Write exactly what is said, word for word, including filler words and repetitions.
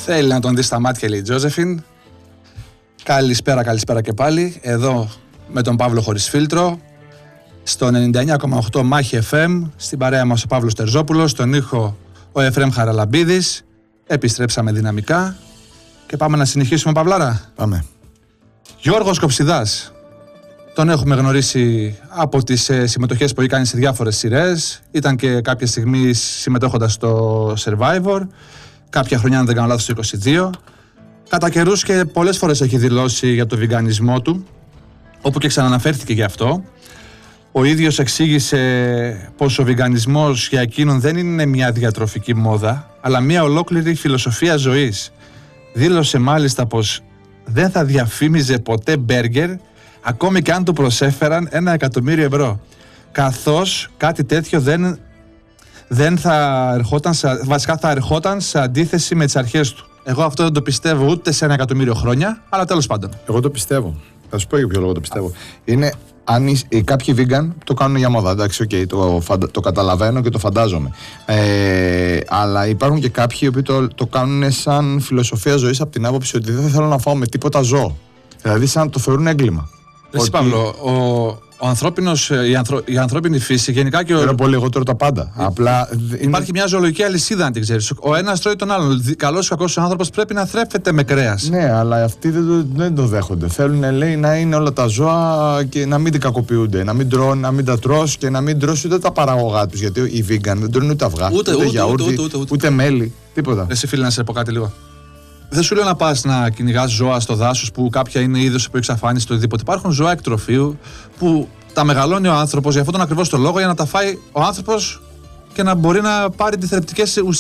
Θέλει να τον δει στα μάτια, λέει η Τζόζεφιν. Καλησπέρα, καλησπέρα και πάλι. Εδώ με τον Παύλο χωρίς φίλτρο. Στο ενενήντα εννιά κόμμα οκτώ Μάχη εφ εμ. Στην παρέα μας ο Παύλος Τερζόπουλος. Στον ήχο ο Εφραίμ Χαραλαμπίδης. Επιστρέψαμε δυναμικά. Και πάμε να συνεχίσουμε, Παυλάρα. Πάμε. Γιώργος Κοψιδάς. Τον έχουμε γνωρίσει από τις ε, συμμετοχές που έκανε σε διάφορες σειρές. Ήταν και κάποια στιγμή συμμετέχοντας στο Survivor. Κάποια χρονιά, αν δεν κάνω λάθος, στο είκοσι δύο. Κατά καιρούς και πολλές φορές έχει δηλώσει για το βιγκανισμό του, όπου και ξαναναφέρθηκε γι' αυτό. Ο ίδιος εξήγησε πως ο βιγκανισμός για εκείνον δεν είναι μια διατροφική μόδα, αλλά μια ολόκληρη φιλοσοφία ζωής. Δήλωσε μάλιστα πως δεν θα διαφήμιζε ποτέ μπέργκερ, ακόμη και αν του προσέφεραν ένα εκατομμύριο ευρώ. Καθώς κάτι τέτοιο δεν, δεν θα ερχόταν, σε, βασικά θα ερχόταν σε αντίθεση με τις αρχές του. Εγώ αυτό δεν το πιστεύω ούτε σε ένα εκατομμύριο χρόνια, αλλά τέλος πάντων. Εγώ το πιστεύω. Θα σου πω για ποιο λόγο το πιστεύω. Είναι αν είσαι, κάποιοι vegan το κάνουν για μόδα. Εντάξει, okay, το, το καταλαβαίνω και το φαντάζομαι. Ε, αλλά υπάρχουν και κάποιοι οι οποίοι το, το κάνουν σαν φιλοσοφία ζωής από την άποψη ότι δεν θέλω να φάω με τίποτα ζώο. Δηλαδή, σαν το θεωρούν έγκλημα. Εσύ, ότι... Παύλο, ο, ο ανθρώπινος, η, ανθρω, η ανθρώπινη φύση γενικά και ο. Θέλω πολύ, εγώ τώρα τα πάντα. Ε, Απλά υπάρχει είναι... μια ζωολογική αλυσίδα, αν την ξέρεις. Ο ένας τρώει τον άλλον. Καλός ή κακός άνθρωπος πρέπει να θρέφεται με κρέας. Ναι, αλλά αυτοί δεν το, δεν το δέχονται. Θέλουν, λέει, να είναι όλα τα ζώα και να μην την κακοποιούνται. Να μην, τρώ, να μην τα τρως και να μην τρως ούτε τα παραγωγά τους. Γιατί οι vegan δεν τρώνε ούτε αυγά, ούτε, ούτε, ούτε, γιαούρτι, ούτε, ούτε, ούτε, ούτε μέλι. Τίποτα. Εσύ, φίλε, να σε πω κάτι λίγο. Δεν σου λέω να πας να κυνηγάς ζώα στο δάσος που κάποια είναι είδος που εξαφάνισε το οτιδήποτε. Υπάρχουν ζώα εκτροφείου που τα μεγαλώνει ο άνθρωπος για αυτόν τον ακριβώς το λόγο, για να τα φάει ο άνθρωπος και να μπορεί να πάρει τις θρεπτικές ουσίες